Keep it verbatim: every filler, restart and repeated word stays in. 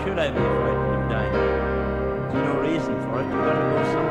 should I be frightened of dying? There's no reason for it. You're going to go somewhere.